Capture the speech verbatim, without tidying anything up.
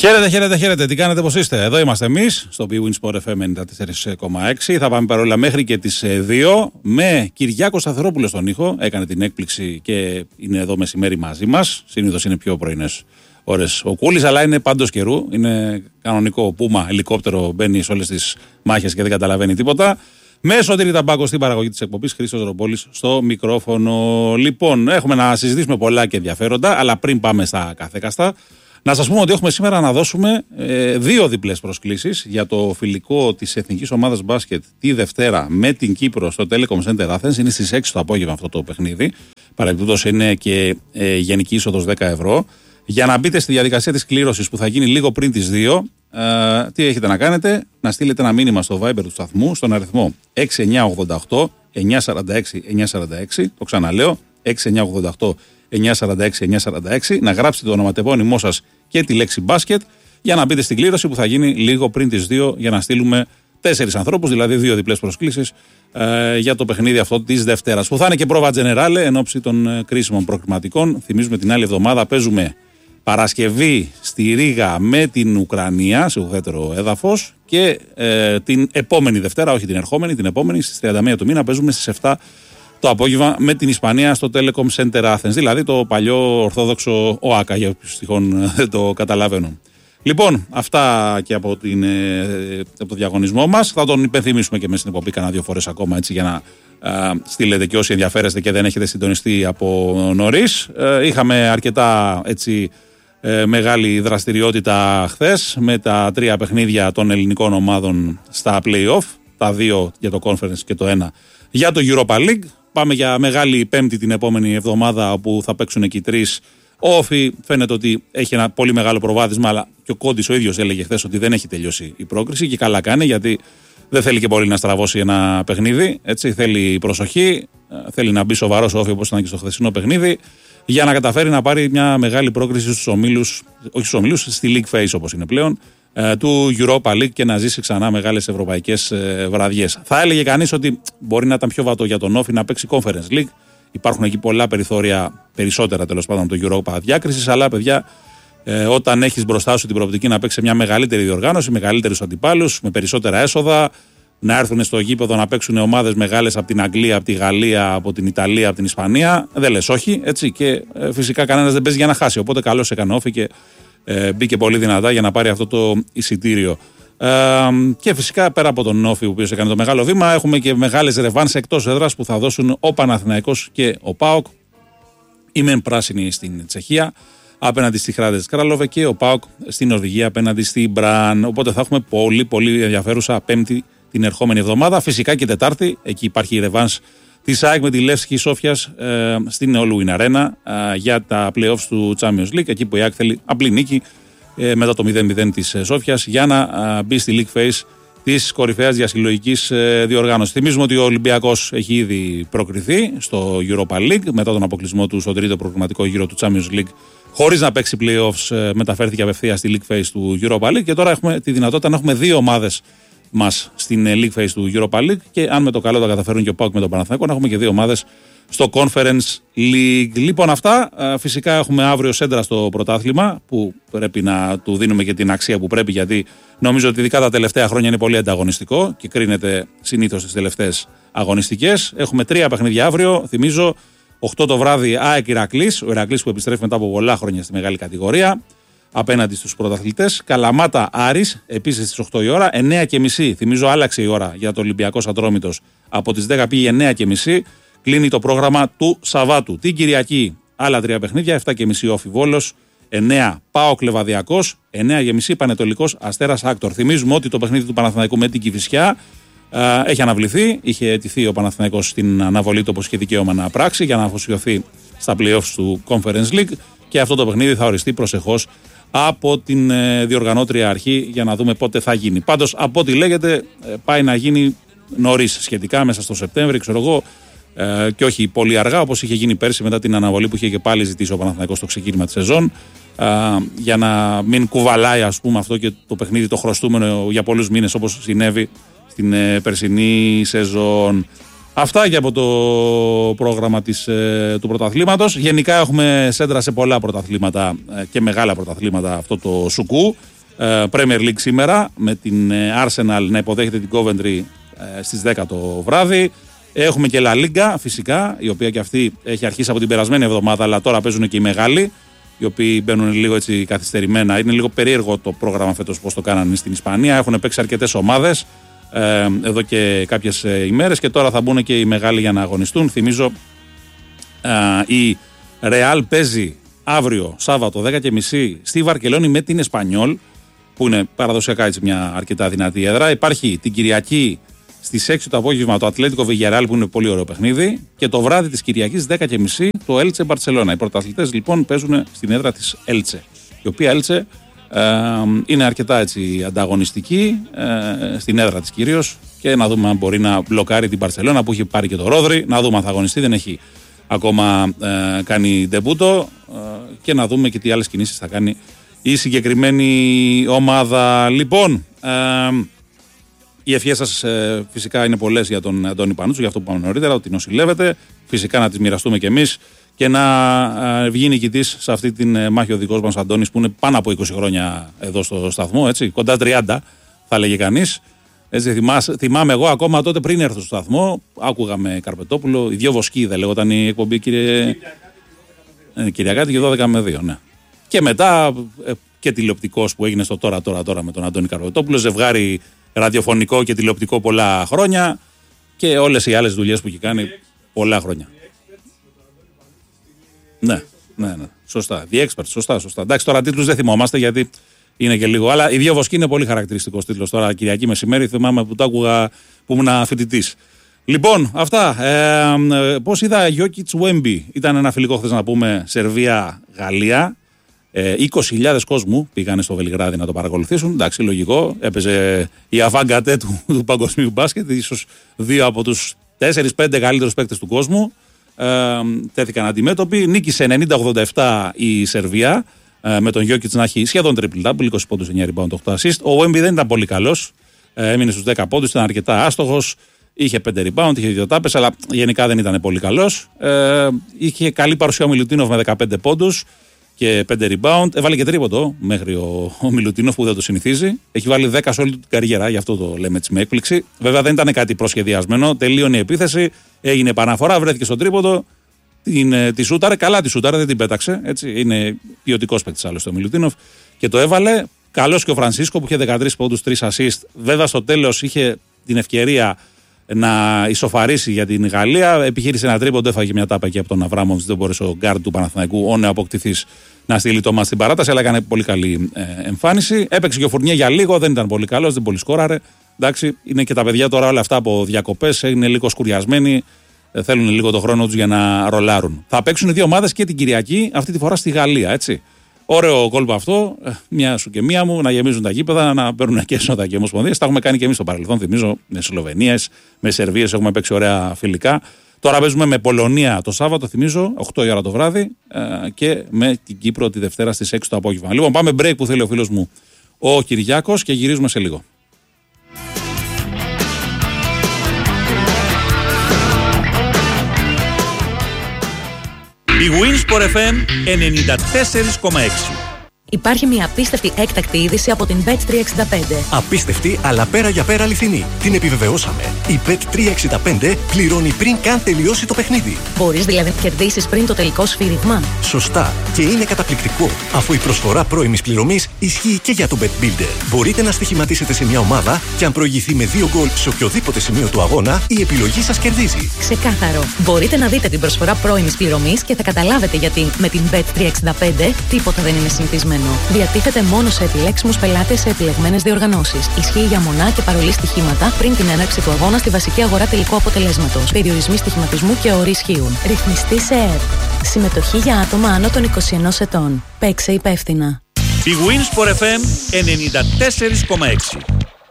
Χαίρετε, χαίρετε, χαίρετε. Τι κάνετε, πώς είστε? Εδώ είμαστε εμείς, στο bwinsport εφ εμ ενενήντα τέσσερα κόμμα έξι. Θα πάμε παρόλα μέχρι και τις δύο με Κυριάκο Σταθερόπουλο στον ήχο. Έκανε την έκπληξη και είναι εδώ μεσημέρι μαζί μας. Συνήθως είναι πιο πρωινές ώρες ο Κούλης, αλλά είναι πάντως καιρού. Είναι κανονικό πούμα, ελικόπτερο, μπαίνει σε όλες τις μάχες και δεν καταλαβαίνει τίποτα. Με Σωτήρη Ταμπάκο στην παραγωγή της εκπομπής, Χρήστος Ρομπόλης στο μικρόφωνο. Λοιπόν, έχουμε να συζητήσουμε πολλά και ενδιαφέροντα, αλλά πριν πάμε στα καθέκαστα, να σας πούμε ότι έχουμε σήμερα να δώσουμε ε, δύο διπλές προσκλήσεις για το φιλικό της Εθνικής Ομάδας Μπάσκετ τη Δευτέρα με την Κύπρο στο Telecom Center Athens. Είναι στις έξι το απόγευμα αυτό το παιχνίδι. Παρεμπιπτόντως είναι και ε, γενική είσοδος δέκα ευρώ. Για να μπείτε στη διαδικασία της κλήρωσης που θα γίνει λίγο πριν τις δύο, ε, τι έχετε να κάνετε? Να στείλετε ένα μήνυμα στο Viber του σταθμού στον αριθμό έξι εννιά ογδόντα οκτώ εννιά σαράντα έξι εννιά σαράντα έξι. Το ξαναλέω, έξι εννιά ογδόντα οκτώ εννιά σαράντα έξι εννιά σαράντα έξι. Να γράψετε το ονοματεπώνυμό σας και τη λέξη μπάσκετ για να μπείτε στην κλήρωση που θα γίνει λίγο πριν τις δύο, για να στείλουμε τέσσερις ανθρώπους, δηλαδή δύο διπλές προσκλήσεις ε, για το παιχνίδι αυτό της Δευτέρας, που θα είναι και πρόβα τζενεράλε εν ώψη των ε, κρίσιμων προκριματικών. Θυμίζουμε την άλλη εβδομάδα παίζουμε Παρασκευή στη Ρήγα με την Ουκρανία σε ουδέτερο έδαφος και ε, την επόμενη Δευτέρα, όχι την ερχόμενη, την επόμενη στις τριάντα μία του μήνα παίζουμε στις επτά το απόγευμα με την Ισπανία στο Telecom Center Athens, δηλαδή το παλιό ορθόδοξο ΟΑΚΑ, για όποιους τυχόν δεν το καταλαβαίνουν. Λοιπόν, αυτά και από, την, από το διαγωνισμό μας. Θα τον υπενθυμίσουμε και μέσα στην εκπομπή κανένα δύο φορές ακόμα, έτσι, για να α, στείλετε και όσοι ενδιαφέρεστε και δεν έχετε συντονιστεί από νωρίς. Ε, είχαμε αρκετά έτσι, ε, μεγάλη δραστηριότητα χθες με τα τρία παιχνίδια των ελληνικών ομάδων στα play-off, τα δύο για το Conference και το ένα για το Europa League. Πάμε για μεγάλη Πέμπτη την επόμενη εβδομάδα, όπου θα παίξουν εκεί τρεις. Ο Όφι φαίνεται ότι έχει ένα πολύ μεγάλο προβάδισμα, αλλά και ο Κόντις ο ίδιος έλεγε χθες ότι δεν έχει τελειώσει η πρόκριση, και καλά κάνει, γιατί δεν θέλει και πολύ να στραβώσει ένα παιχνίδι. Έτσι, θέλει προσοχή, θέλει να μπει σοβαρός ο Όφι, όπως ήταν και στο χθεσινό παιχνίδι, για να καταφέρει να πάρει μια μεγάλη πρόκριση στους ομίλους, όχι στους ομίλους, στη League Phase όπως είναι πλέον, του Europa League, και να ζήσει ξανά μεγάλες ευρωπαϊκές βραδιές. Θα έλεγε κανείς ότι μπορεί να ήταν πιο βατό για τον Όφι να παίξει Conference League. Υπάρχουν εκεί πολλά περιθώρια, περισσότερα τέλος πάντων, το Europa διάκρισης, αλλά παιδιά, ε, όταν έχεις μπροστά σου την προοπτική να παίξει μια μεγαλύτερη διοργάνωση, μεγαλύτερους αντιπάλους, με περισσότερα έσοδα, να έρθουν στο γήπεδο να παίξουν ομάδες μεγάλες από την Αγγλία, από τη Γαλλία, από την Ιταλία, από την Ισπανία, δεν λες όχι, έτσι, και ε, φυσικά κανένας δεν παίζει για να χάσει. Οπότε καλώς έκανε Όφι και ε, μπήκε πολύ δυνατά για να πάρει αυτό το εισιτήριο. Ε, και φυσικά πέρα από τον Όφι, ο οποίος έκανε το μεγάλο βήμα, έχουμε και μεγάλες ρεβάνς εκτός έδρας που θα δώσουν ο Παναθηναϊκός και ο ΠΑΟΚ. Η μεν πράσινη στην Τσεχία απέναντι στη Hrádec Králové και ο ΠΑΟΚ στην Νορβηγία απέναντι στη Μπραν. Οπότε θα έχουμε πολύ πολύ ενδιαφέρουσα Πέμπτη την ερχόμενη εβδομάδα. Φυσικά και Τετάρτη, εκεί υπάρχει η ρεβάνς της ΑΕΚ με τη Λεύσκη Σόφιας ε, στην All-Win Arena ε, για τα play-offs του Champions League, εκεί που η ΑΕΚ θέλει απλή νίκη ε, μετά το μηδέν μηδέν της ε, Σόφιας, για να ε, μπει στη League Phase της κορυφαίας διασυλλογικής ε, διοργάνωσης. Θυμίζουμε ότι ο Ολυμπιακός έχει ήδη προκριθεί στο Europa League μετά τον αποκλεισμό του στο τρίτο προγραμματικό γύρο του Champions League, χωρίς να παίξει play-offs, ε, μεταφέρθηκε απευθείας στη League Phase του Europa League, και τώρα έχουμε τη δυνατότητα να έχουμε δύο ομάδες μας στην League Phase του Europa League, και αν με το καλό τα καταφέρουν και ο ΠΑΟΚ με τον Παναθηναϊκό, να έχουμε και δύο ομάδες στο Conference League. Λοιπόν, αυτά. Φυσικά έχουμε αύριο σέντρα στο πρωτάθλημα, που πρέπει να του δίνουμε και την αξία που πρέπει, γιατί νομίζω ότι ειδικά τα τελευταία χρόνια είναι πολύ ανταγωνιστικό και κρίνεται συνήθως στις τελευταίες αγωνιστικές. Έχουμε τρία παιχνίδια αύριο. Θυμίζω, οκτώ το βράδυ ΑΕΚ Ηρακλής, ο Ηρακλής που επιστρέφει μετά από πολλά χρόνια στη μεγάλη κατηγορία, απέναντι στους πρωταθλητές. Καλαμάτα Άρης, επίσης στις οκτώ η ώρα. εννιά και μισή, θυμίζω άλλαξε η ώρα για το Ολυμπιακός Ατρόμητος. Από τις δέκα πήγε εννιά και μισή. Κλείνει το πρόγραμμα του Σαββάτου. Την Κυριακή άλλα τρία παιχνίδια. επτά και μισή Όφι Βόλος. εννιά ΠΑΟΚ Λεβαδιακός. εννιά και μισή Πανετολικός Αστέρας Άκτορ. Θυμίζουμε ότι το παιχνίδι του Παναθηναϊκού με την Κηφισιά α, έχει αναβληθεί. Είχε αιτηθεί ο Παναθηναϊκός στην αναβολή του, όπως είχε δικαίωμα να πράξει, για να αφοσιωθεί στα playoffs του Conference League. Και αυτό το παιχνίδι θα οριστεί προσεχώς από την ε, διοργανώτρια αρχή, για να δούμε πότε θα γίνει. Πάντως, από ό,τι λέγεται, ε, πάει να γίνει νωρίς σχετικά, μέσα στο Σεπτέμβρη, ξέρω εγώ, ε, και όχι πολύ αργά, όπως είχε γίνει πέρσι μετά την αναβολή που είχε και πάλι ζητήσει ο Παναθηναϊκός στο ξεκίνημα της σεζόν, ε, για να μην κουβαλάει, ας πούμε, αυτό και το παιχνίδι το χρωστούμενο για πολλούς μήνες, όπως συνέβη στην ε, περσινή σεζόν. Αυτά και από το πρόγραμμα της, ε, του πρωταθλήματος. Γενικά έχουμε σέντρα σε πολλά πρωταθλήματα ε, και μεγάλα πρωταθλήματα αυτό το Σουκού. Ε, Premier League σήμερα με την ε, Arsenal να υποδέχεται την Coventry ε, στις δέκα το βράδυ. Έχουμε και La Liga φυσικά, η οποία και αυτή έχει αρχίσει από την περασμένη εβδομάδα, αλλά τώρα παίζουν και οι μεγάλοι, οι οποίοι μπαίνουν λίγο έτσι καθυστερημένα. Είναι λίγο περίεργο το πρόγραμμα φέτος πώς το κάνανε στην Ισπανία. Έχουν παίξει αρκετές ομάδες ε, εδώ και κάποιες ε, ημέρες και τώρα θα μπουν και οι μεγάλοι για να αγωνιστούν. Θυμίζω ε, η Real παίζει αύριο Σάββατο δέκα και μισή στη Βαρκελόνη με την Εσπανιόλ, που είναι παραδοσιακά έτσι μια αρκετά δυνατή έδρα. Υπάρχει την Κυριακή στις έξι το απόγευμα το Ατλέτικο Βιγιαρεάλ, που είναι πολύ ωραίο παιχνίδι, και το βράδυ της Κυριακής δέκα και μισή το Έλτσε Μπαρτσελώνα. Οι πρωταθλητές λοιπόν παίζουν στην έδρα της Έλτσε, η οποία Έλτσε ε, είναι αρκετά έτσι ανταγωνιστική ε, στην έδρα της κυρίως, και να δούμε αν μπορεί να μπλοκάρει την Μπαρτσελώνα που έχει πάρει και το Ρόδρυ. Να δούμε αν θα αγωνιστεί, δεν έχει ακόμα ε, κάνει ντεμπούτο, ε, και να δούμε και τι άλλες κινήσεις θα κάνει η συγκεκριμένη ομάδα. Λοιπόν, ε, οι ευχές σας ε, φυσικά είναι πολλές για τον Αντώνη Πανούτσο, για αυτό που είπαμε νωρίτερα, ότι νοσηλεύεται. Φυσικά να τις μοιραστούμε κι εμείς και να ε, βγει νικητής σε αυτή τη ε, μάχη ο δικός μας Αντώνης, που είναι πάνω από είκοσι χρόνια εδώ στο σταθμό, έτσι, κοντά τριάντα θα λέγε κανείς. Έτσι, θυμάσ, θυμάμαι εγώ ακόμα τότε πριν έρθω στο σταθμό, άκουγα με Καρπετόπουλο, οι δυο Βοσκίδα λέγονταν η εκπομπή, κύριε. Ε, Κυριακάτη και δώδεκα με δύο, ναι. Και μετά ε, και τηλεοπτικός που έγινε στο τώρα, τώρα, τώρα με τον Αντώνη Καρπετόπουλο, ζευγάρι ραδιοφωνικό και τηλεοπτικό πολλά χρόνια, και όλες οι άλλες δουλειές που έχει κάνει πολλά χρόνια. Ναι, ναι, ναι. Σωστά. The Expert, σωστά, σωστά. Εντάξει, τώρα τίτλους δεν θυμόμαστε γιατί είναι και λίγο. Αλλά οι δύο Βοσκοί είναι πολύ χαρακτηριστικός τίτλος. Τώρα Κυριακή μεσημέρι θυμάμαι που το άκουγα που ήμουν φοιτητής. Λοιπόν, αυτά. Ε, πώς είδα Jokic Wemby. Ήταν ένα φιλικό χθες να πούμε Σερβία-Γαλλία. Ε, είκοσι χιλιάδες κόσμου πήγανε στο Βελιγράδι να το παρακολουθήσουν. Εντάξει, λογικό. Έπαιζε η αβάνγκατε του, του παγκοσμίου μπάσκετ. Ίσως δύο από τους τέσσερις πέντε καλύτερους παίκτες του κόσμου ε, τέθηκαν αντιμέτωποι. Νίκησε ενενήντα ογδόντα επτά η Σερβία, ε, με τον Jokic να έχει σχεδόν triple-double, είκοσι πόντους, εννιά rebound, οκτώ assist. Ο Wemby δεν ήταν πολύ καλός. Ε, έμεινε στους δέκα πόντους, ήταν αρκετά άστοχος. Είχε πέντε rebound, είχε δύο τάπες, αλλά γενικά δεν ήταν πολύ καλός. Ε, είχε καλή παρουσία ο Μιλουτίνοφ με δεκαπέντε πόντους και πέντε rebound. Έβαλε και τρίποντο μέχρι ο, ο Μιλουτίνοφ, που δεν το συνηθίζει. Έχει βάλει δέκα σε όλη την καριέρα, γι' αυτό το λέμε έτσι με έκπληξη. Βέβαια δεν ήταν κάτι προσχεδιασμένο. Τελείωνε η επίθεση, έγινε επαναφορά, βρέθηκε στο τρίποντο, την, τη σούταρε. Καλά τη σούταρε, δεν την πέταξε. Έτσι. Είναι ποιοτικός παίκτης άλλωστε ο Μιλουτίνοφ και το έβαλε. Καλός και ο Φρανσίσκο που είχε δεκατρείς πόντους, τρεις assist. Βέβαια στο τέλος είχε την ευκαιρία να ισοφαρίσει για την Γαλλία. Επιχείρησε ένα τρίποντο, έφαγε μια τάπα εκεί από τον Αβράμοβιτς. Δεν μπόρεσε ο γκάρντ του Παναθηναϊκού, ο νεοαποκτηθής, να στείλει το μάτς στην παράταση, αλλά έκανε πολύ καλή ε, εμφάνιση. Έπαιξε και ο Φουρνιέ για λίγο, δεν ήταν πολύ καλός, δεν πολύ σκόραρε. Εντάξει, είναι και τα παιδιά τώρα όλα αυτά από διακοπές, είναι λίγο σκουριασμένοι, ε, θέλουν λίγο το χρόνο τους για να ρολάρουν. Θα παίξουν οι δύο ομάδες και την Κυριακή, αυτή τη φορά στη Γαλλία, έτσι. Ωραίο κόλπο αυτό, μια σου και μία μου, να γεμίζουν τα γήπεδα, να παίρνουν και έσοδα και ομοσπονδίες. Τα έχουμε κάνει και εμείς στο παρελθόν, θυμίζω, με Σλοβενίες, με Σερβίες, έχουμε παίξει ωραία φιλικά. Τώρα παίζουμε με Πολωνία το Σάββατο, θυμίζω, οκτώ η ώρα το βράδυ, και με την Κύπρο τη Δευτέρα στις έξι το απόγευμα. Λοιπόν, πάμε break που θέλει ο φίλος μου ο Κυριάκος και γυρίζουμε σε λίγο. Η Winsport εφ εμ ενενήντα τέσσερα κόμμα έξι. Υπάρχει μια απίστευτη έκτακτη είδηση από την μπετ τριακόσια εξήντα πέντε. Απίστευτη, αλλά πέρα για πέρα αληθινή. Την επιβεβαιώσαμε. Η μπετ τριακόσια εξήντα πέντε πληρώνει πριν καν τελειώσει το παιχνίδι. Μπορείς δηλαδή να κερδίσεις πριν το τελικό σφύριγμα. Σωστά. Και είναι καταπληκτικό, αφού η προσφορά πρώιμης πληρωμής ισχύει και για το Bet Builder. Μπορείτε να στοιχηματίσετε σε μια ομάδα και αν προηγηθεί με δύο γκολ σε οποιοδήποτε σημείο του αγώνα, η επιλογή σας κερδίζει. Ξεκάθαρο. Μπορείτε να δείτε την προσφορά πρώιμης πληρωμής και θα καταλάβετε γιατί με την μπετ τριακόσια εξήντα πέντε τίποτα δεν είναι συνηθισμένο. Διατίθεται μόνο σε επιλέξιμους πελάτες σε επιλεγμένες διοργανώσεις. Ισχύει για μονά και παρολί στοιχήματα πριν την έναρξη του αγώνα στη βασική αγορά τελικού αποτελέσματος. Περιορισμοί στοιχηματισμού και όροι ισχύουν. Ρυθμιστή σε ΕΡΤ. Συμμετοχή για άτομα άνω των είκοσι ενός ετών. Παίξε υπεύθυνα. Η Winsport εφ εμ ενενήντα τέσσερα κόμμα έξι.